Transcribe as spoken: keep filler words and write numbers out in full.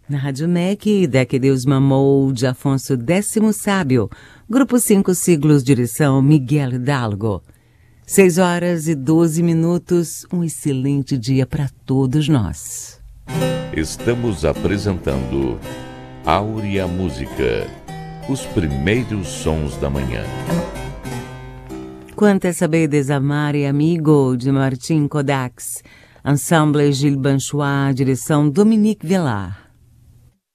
Na Rádio M E C, Deque Deus Mamou, de Afonso Décimo Sábio. Grupo cinco Siglos, direção Miguel Hidalgo. seis horas e doze minutos, um excelente dia para todos nós. Estamos apresentando Áurea Música, os primeiros sons da manhã. Quanta sabedes amare amigo, de Martin Kodax. Ensemble Gilles Banchois, direção Dominique Velar.